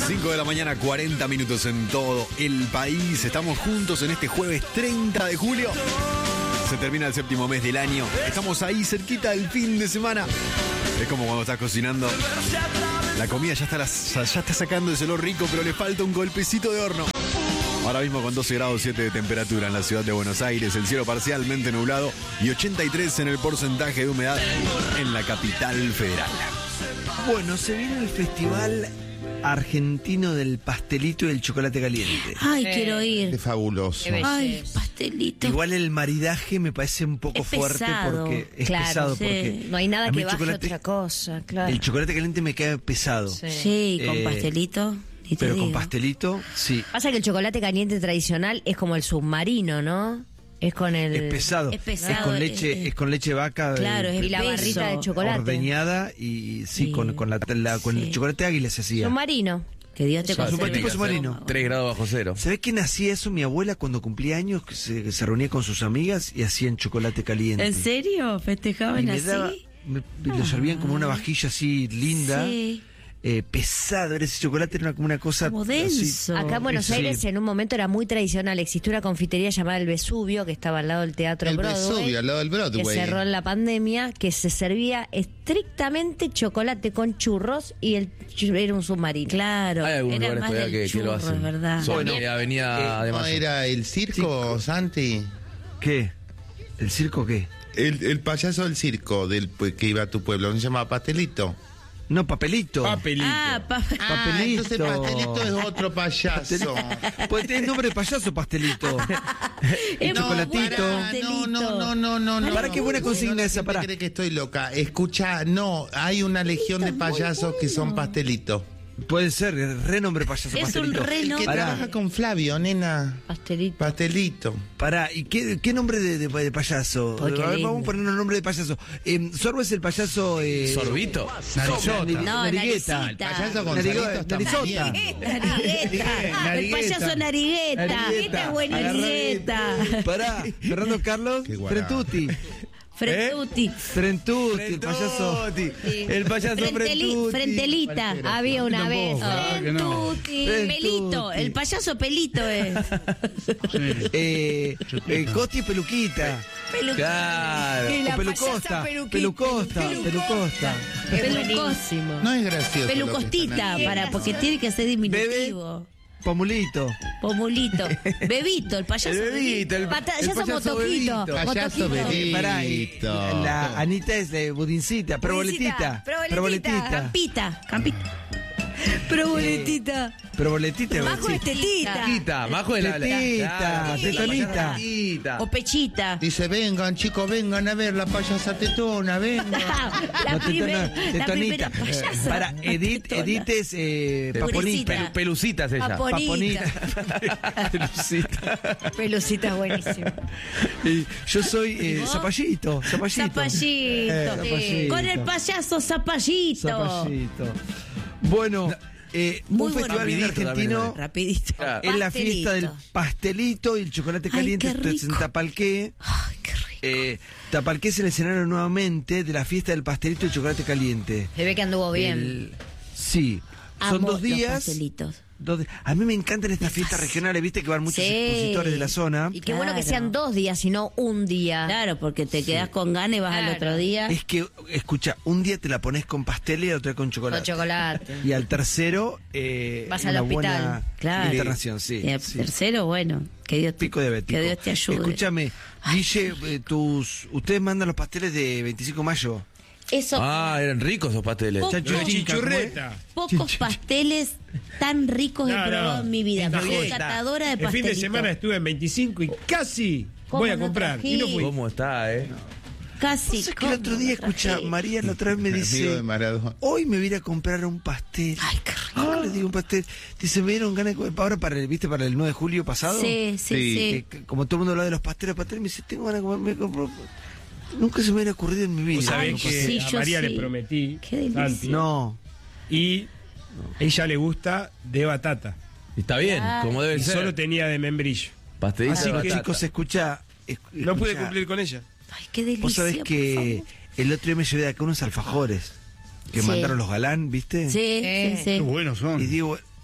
5 de la mañana, 40 minutos en todo el país. Estamos juntos en este jueves 30 de julio. Se termina el séptimo mes del año. Estamos ahí cerquita del fin de semana. Es como cuando estás cocinando. La comida ya está sacando ese olor rico, pero le falta un golpecito de horno. Ahora mismo con 12 grados 7 de temperatura en la ciudad de Buenos Aires, el cielo parcialmente nublado y 83 en el porcentaje de humedad en la capital federal. Bueno, se viene el Festival Argentino del Pastelito y el Chocolate Caliente. Ay, quiero ir. Qué fabuloso. Ay, pastelito. Igual el maridaje me parece un poco fuerte pesado. Porque es Claro, pesado. sí. Porque No hay nada a mí que el baje chocolate- otra cosa, claro. El chocolate caliente me cae pesado. Sí, con pastelito. Y te Pero con digo. pastelito, sí. Pasa que el chocolate caliente tradicional es como el submarino, ¿no? Es con el... Es pesado. Es pesado, con leche, es con leche de vaca. Claro, es y la peso. barrita de chocolate. ordeñada y sí, Sí. con el Sí. chocolate águila se hacía. Submarino. Que Dios te Super conserve. tipo submarino. 3 grados bajo cero. ¿Sabés quién hacía eso? Mi abuela cuando cumplía años, que se reunía con sus amigas y hacían chocolate caliente. ¿En serio? Y ¿Festejaban me así? daba- lo servían como una vajilla así linda, Sí. pesado, era ese chocolate, era como una cosa Como así. denso. Acá en Buenos Sí. Aires en un momento era muy tradicional. Existió una confitería llamada El Vesubio, que estaba al lado del Teatro El Broadway. Vesubio, al lado del Que Broadway. cerró en la pandemia, que se servía estrictamente chocolate con churros y era un submarino. Claro. Hay algunos era lugares más todavía del que lo churro, hacen. ¿verdad? Son Bueno, Avenida de ¿No Mayo. era el circo, Santi? ¿Qué? ¿El circo qué? El payaso del circo que iba a tu pueblo, ¿no se llama Pastelito? No, papelito. Papelito. Papelito. Entonces Pastelito es otro payaso. Pues tiene nombre de payaso, pastelito. El No, chocolatito. Pará, no. Para qué buena consigna No, esa, siempre pará. cree que estoy loca. Escucha, no, hay una legión de payasos que son Pastelito. Puede ser, renombre payaso, Es un pastelito. reno. Que Pará. trabaja con Flavio, nena. Pastelito. Pastelito. Pará, ¿y qué nombre de payaso? Pues qué A ver, lindo. vamos a poner un nombre de payaso. Sorbo es el payaso... ¿Sorbito? Narizota. No, Narigueta. naricita. El payaso con Narigo- Salito está muy narizota. bien. Narigueta. El payaso narigueta. Narigueta. Esta es buenigueta. Pará, Fernando Carlos Qué guará. Frentuti. Frentuti. Frentuti, el payaso. El payaso Frentuti. Frentelita. Había una vez. que no. Frentuti. Frentuti. Pelito. El payaso pelito es. Costi y Peluquita. Claro. Y la O Pelucosta. payasa peluquita. Pelucosta. Pelucosta. Es Buenísimo. No es gracioso. lo que Pelucostita, están porque tiene que ser diminutivo. Pomulito. Pomulito. Bebito, el payaso. El bebito, el payaso payaso motojito. bebito. Payaso bebito. Pará, la Anita es de Budincita, Proboletita. Proboletita. Campita. Campita. Proboletita. Proboletita. Bajo sí. este tetita. Tita, bajo de la... Tetita, Claro, tetonita. Tetita. O pechita. Dice, vengan chicos, vengan a ver la payasa tetona, vengan. La No, primera tetonita. payasa. Para, Edith es Paponita. Purecita. Pelucita es ella. Paponita. Pelucita. Pelucita es buenísimo. Y yo soy Zapallito. Zapallito. Zapallito. Con el payaso Zapallito. Zapallito. Bueno, Muy un bueno. festival bien Rapidito argentino. también, Rapidito. Claro. Es la fiesta del Pastelito. pastelito y el chocolate Ay, caliente. qué Esto es en rico. Tapalqué. Ay, qué rico. Tapalqué es el escenario nuevamente de la fiesta del pastelito y el chocolate caliente. Se ve que anduvo bien. Sí, son Amo 2 los días. pastelitos. A mí me encantan estas fiestas regionales, viste que van muchos Sí. expositores de la zona. Y qué bueno que Claro. sean 2 días y no un día. Claro, porque te quedás con ganas y vas al Claro. otro día. Es que, escucha, un día te la pones con pastel y el otro día con chocolate. Con chocolate. Y al tercero, Vas al una hospital. buena Claro. internación, sí. Y al sí. tercero, bueno, que Dios te, Pico diabético. que Dios te ayude. Escúchame, Guille, ustedes mandan los pasteles de 25 de mayo. Eso, Ah, eran ricos esos pasteles. Poco. Chinchurreta. pocos pasteles tan ricos he probado en mi vida. Esta Soy fiesta. catadora de El fin de pastelitos. semana estuve en 25 y casi ¿Cómo voy a no comprar. Y no fui. ¿Cómo está, Casi. ¿Sabes que el otro día, escucha, María la otra vez me Amigo dice, de Maradona. hoy me voy a ir a comprar un pastel. Ay, qué rico. Le digo un pastel. Dice, me dieron ganas de comer. Ahora ¿viste para el 9 de julio pasado? Sí, sí, sí. Como todo el mundo habla de los pasteles, me dice, tengo ganas de comer, me compro. Nunca se me hubiera ocurrido en mi vida. Vos sabés Ay, que sí, a yo María sí. le prometí, Qué delicia. Santi, No. y ella le gusta de batata. Está bien, Claro. como debe Y ser. solo tenía de membrillo. Pastelito Así de que, batata. Chicos, escucha. No pude escucha, cumplir con ella. Ay, qué delicia. Vos sabés por que favor. el otro día me llevé de acá unos alfajores que Sí. mandaron los galán, ¿viste? Sí, sí, Sí. sí. Qué buenos son. Y digo,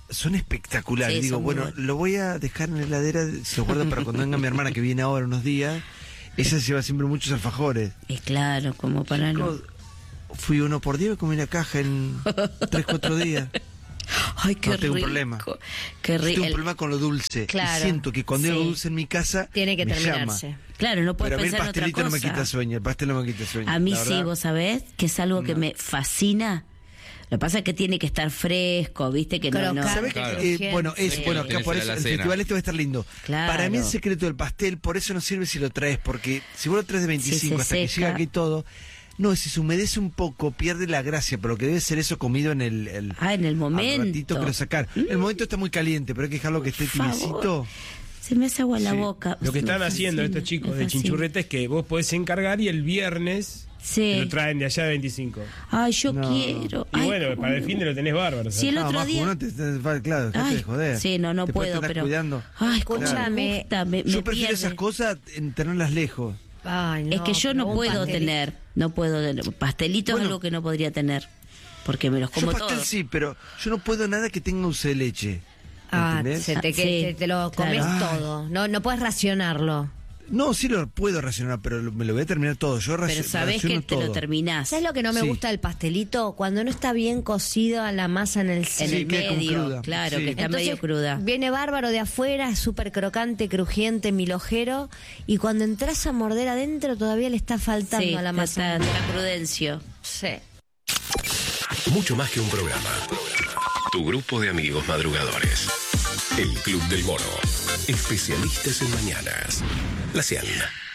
son espectaculares. Sí, Digo, son muy bueno, buenos. lo voy a dejar en la heladera, se lo guardo para cuando venga mi hermana que viene ahora unos días. Ella lleva siempre muchos alfajores. Es claro, como para no. Fui uno por día y comí una caja en 3-4 días. Ay, qué No tengo un rico. problema. Qué Yo rico. tengo un problema con lo dulce. Claro, Y siento que cuando hay algo sí. dulce en mi casa, Tiene que me terminarse. llama. Claro, no puedes Pero a mí el pensar en otra pastelito no me cosa. quita sueño. El pastel no me quita sueño. A mí la sí, verdad. vos sabés que es algo que me fascina. Lo que pasa es que tiene que estar fresco, ¿viste? Que no. Crocante. ¿Sabés qué? Claro. Bueno, Sí, bueno, tenés por en la eso el alacena. festival este va a estar lindo. Claro. Para mí el secreto del pastel, por eso no sirve si lo traes, porque si vos lo traes de 25 se hasta que seca. llega aquí todo, no, si se humedece un poco, pierde la gracia, pero lo que debe ser eso comido en el en el al momento. ratito que lo sacar. El momento está muy caliente, pero hay que dejarlo que esté Por favor. tibiecito. Se me hace agua la Sí. boca. Lo que Me están haciendo fascina, estos chicos me de fascina. Chinchurreta es que vos podés encargar y el viernes Sí. te lo traen de allá de 25. Ay, yo No. quiero. Y Ay, bueno, para el cómo- fin de lo tenés bárbaro. Sí, el No, otro más día. uno claro, dejate Ay, de joder. sí, no Después te puedo, andás pero. cuidando. Ay, Escúchame, me Yo prefiero pierde. esas cosas en tenerlas lejos. Ay, no, Es que yo pero no un puedo pastelito. tener. No puedo tener. Pastelito Bueno. es algo que no podría tener. Porque me los Yo como pastel todos. sí, pero yo no puedo nada que tenga dulce de leche. Ah, ¿Entendés? se te, Ah, que- sí, te lo comes claro. todo. No puedes racionarlo. No, sí lo puedo racionar, pero me lo voy a terminar todo. Yo Pero sabés que raciono te lo todo. terminás. ¿Sabes lo que no me Sí. gusta del pastelito? Cuando no está bien cocido a la masa en el En centro. el queda como medio, cruda. claro, Sí. que está Entonces, medio cruda. Viene bárbaro de afuera, es súper crocante, crujiente, milojero. Y cuando entras a morder adentro, todavía le está faltando Sí, a la masa. está prudencio. Sí. Mucho más que un programa. Tu grupo de amigos madrugadores. El Club del Mono. Especialistas en mañanas. La 100.